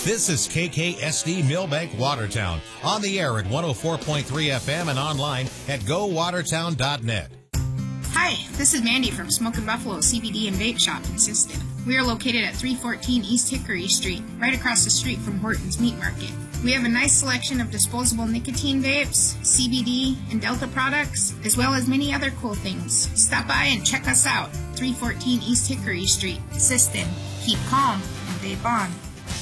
This is KKSD Millbank Watertown, on the air at 104.3 FM and online at gowatertown.net. Hi, this is Mandy from Smokin' Buffalo CBD and Vape Shop in Siston. We are located at 314 East Hickory Street, right across the street from Horton's Meat Market. We have a nice selection of disposable nicotine vapes, CBD, and Delta products, as well as many other cool things. Stop by and check us out. 314 East Hickory Street, Siston. Keep calm and vape on.